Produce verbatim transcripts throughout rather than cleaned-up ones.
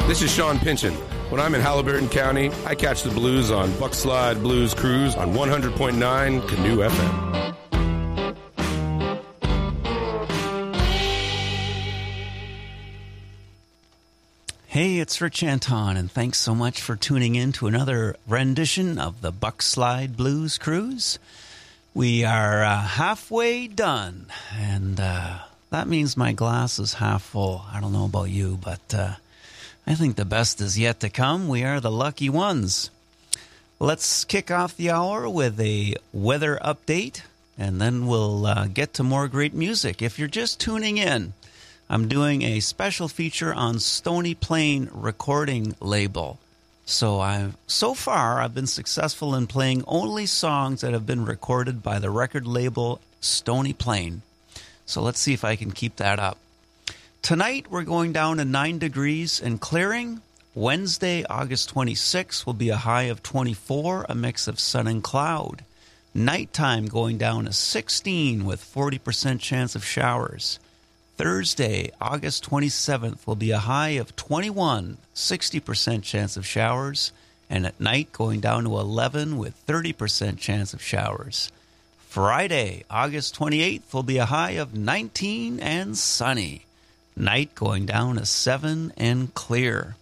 This is Sean Pynchon. When I'm in Halliburton County, I catch the blues on Buckslide Blues Cruise on one hundred point nine Canoe F M. Hey, it's Rich Anton, and thanks so much for tuning in to another rendition of the Buckslide Blues Cruise. We are uh, halfway done, and uh, that means my glass is half full. I don't know about you, but uh, I think the best is yet to come. We are the lucky ones. Let's kick off the hour with a weather update, and then we'll uh, get to more great music. If you're just tuning in, I'm doing a special feature on Stony Plain Recording Label. So I've so far I've been successful in playing only songs that have been recorded by the record label Stony Plain. So let's see if I can keep that up. Tonight we're going down to nine degrees and clearing. Wednesday, August twenty-sixth, will be a high of twenty-four, a mix of sun and cloud. Nighttime going down to sixteen with forty percent chance of showers. Thursday, August twenty-seventh, will be a high of twenty-one, sixty percent chance of showers, and at night going down to eleven with thirty percent chance of showers. Friday, August twenty-eighth, will be a high of nineteen and sunny. Night going down to seven and clear.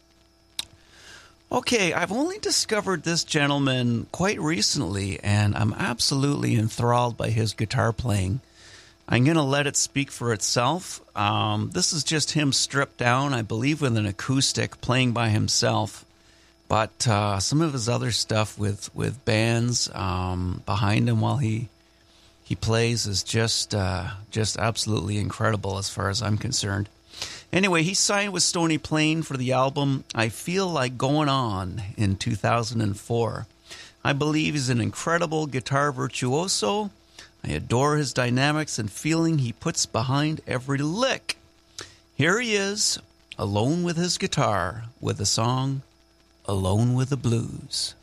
Okay, I've only discovered this gentleman quite recently, and I'm absolutely enthralled by his guitar playing. I'm going to let it speak for itself. Um, this is just him stripped down, I believe, with an acoustic, playing by himself. But uh, some of his other stuff with, with bands um, behind him while he he plays is just uh, just absolutely incredible as far as I'm concerned. Anyway, he signed with Stony Plain for the album I Feel Like Going On in two thousand four. I believe he's an incredible guitar virtuoso. I adore his dynamics and feeling he puts behind every lick. Here he is, alone with his guitar, with the song Alone with the Blues.